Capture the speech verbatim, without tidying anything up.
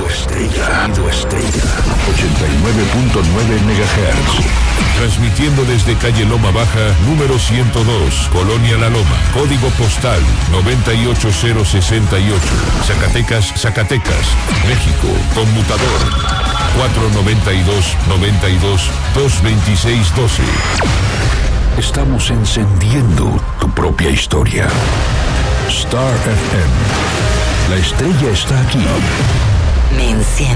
estrella. Sonido estrella. ochenta y nueve punto nueve megahertz. Transmitiendo desde calle Loma Baja, número ciento dos, Colonia La Loma. Código postal noventa y ocho cero sesenta y ocho. Zacatecas, Zacatecas, México. Conmutador cuatro noventa y dos, noventa y dos, dos veintiséis doce. Estamos encendiendo tu propia historia. Star F M. La estrella está aquí. Me enciende.